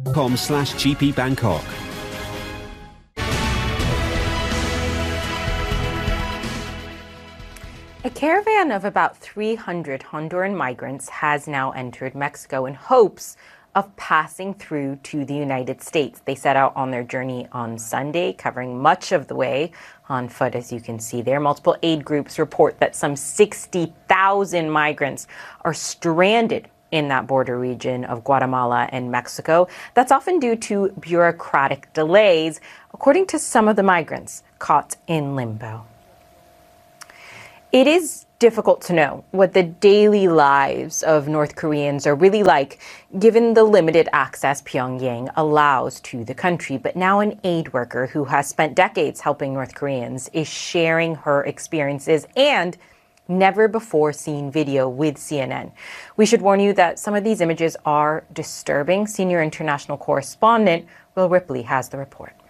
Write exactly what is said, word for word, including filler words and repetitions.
com slash GP Bangkok. A caravan of about three hundred Honduran migrants has now entered Mexico in hopes of passing through to the United States. They set out on their journey on Sunday, covering much of the way on foot, as you can see there. Multiple aid groups report that some sixty thousand migrants are stranded in that border region of Guatemala and Mexico. That's often due to bureaucratic delays, according to some of the migrants caught in limbo. It is difficult to know what the daily lives of North Koreans are really like, given the limited access Pyongyang allows to the country. But now an aid worker who has spent decades helping North Koreans is sharing her experiences and never before seen video with C N N. We should warn you that some of these images are disturbing. Senior international correspondent Will Ripley has the report.